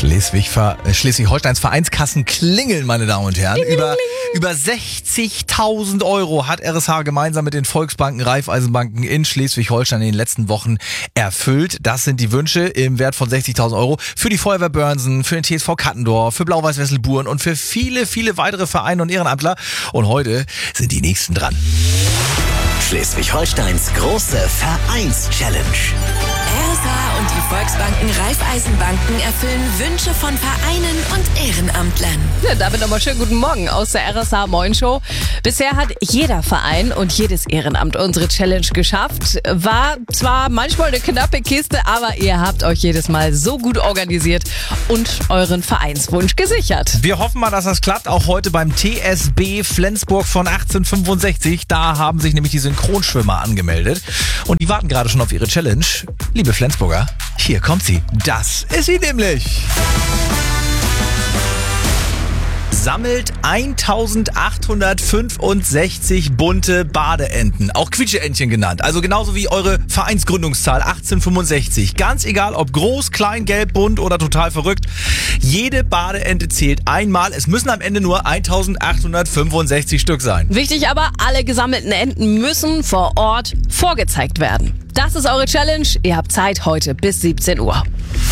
Schleswig-Holsteins Vereinskassen klingeln, meine Damen und Herren. Über 60.000 Euro hat RSH gemeinsam mit den Volksbanken, Raiffeisenbanken in Schleswig-Holstein in den letzten Wochen erfüllt. Das sind die Wünsche im Wert von 60.000 Euro für die Feuerwehr Börnsen, für den TSV Kattendorf, für Blau-Weiß-Wessel Buren und für viele, viele weitere Vereine und Ehrenamtler. Und heute sind die nächsten dran. Schleswig-Holsteins große Vereins-Challenge. RSH und die Volksbanken, Raiffeisenbanken erfüllen Wünsche von Vereinen und Ehrenamtlern. Ja, damit nochmal schönen guten Morgen aus der RSH Moin Show. Bisher hat jeder Verein und jedes Ehrenamt unsere Challenge geschafft. War zwar manchmal eine knappe Kiste, aber ihr habt euch jedes Mal so gut organisiert und euren Vereinswunsch gesichert. Wir hoffen mal, dass das klappt, auch heute beim TSB Flensburg von 1865. Da haben sich nämlich die Synchronschwimmer angemeldet und die warten gerade schon auf ihre Challenge. Liebe Flensburger, hier kommt sie. Das ist sie nämlich. Sammelt 1865 bunte Badeenten, auch Quietscheentchen genannt. Also genauso wie eure Vereinsgründungszahl 1865. Ganz egal, ob groß, klein, gelb, bunt oder total verrückt. Jede Badeente zählt einmal. Es müssen am Ende nur 1865 Stück sein. Wichtig aber, alle gesammelten Enten müssen vor Ort vorgezeigt werden. Das ist eure Challenge. Ihr habt Zeit heute bis 17 Uhr.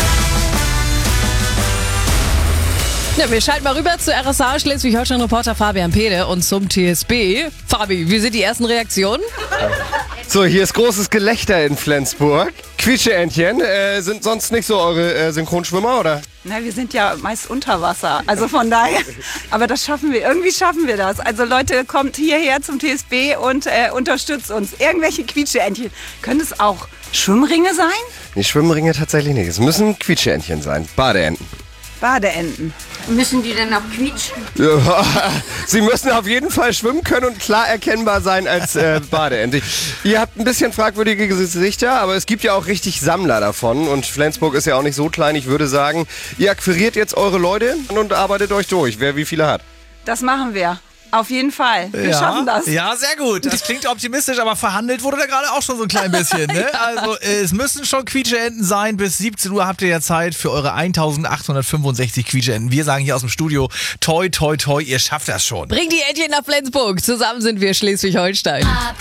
Ja, wir schalten mal rüber zu RSH, Schleswig-Holstein-Reporter Fabian Pede und zum TSB. Fabi, wie sind die ersten Reaktionen? So, hier ist großes Gelächter in Flensburg. Quietscheentchen, sind sonst nicht so eure Synchronschwimmer, oder? Na, wir sind ja meist unter Wasser, also von daher, aber das schaffen wir, irgendwie schaffen wir das. Also Leute, kommt hierher zum TSB und unterstützt uns. Irgendwelche Quietscheentchen. Können es auch Schwimmringe sein? Nee, Schwimmringe tatsächlich nicht. Es müssen Quietscheentchen sein, Badeenten. Badeenten. Müssen die denn auch quietschen? Ja, sie müssen auf jeden Fall schwimmen können und klar erkennbar sein als Badeente. Ihr habt ein bisschen fragwürdige Gesichter, aber es gibt ja auch richtig Sammler davon. Und Flensburg ist ja auch nicht so klein. Ich würde sagen, ihr akquiriert jetzt eure Leute und arbeitet euch durch, wer wie viele hat. Das machen wir. Auf jeden Fall. Wir schaffen das. Ja, sehr gut. Das klingt optimistisch, aber verhandelt wurde da gerade auch schon so ein klein bisschen. Ne? Also es müssen schon Quietscheenten sein. Bis 17 Uhr habt ihr ja Zeit für eure 1865 Quietscheenten. Wir sagen hier aus dem Studio, toi, toi, toi, ihr schafft das schon. Bringt die Entchen nach Flensburg. Zusammen sind wir Schleswig-Holstein.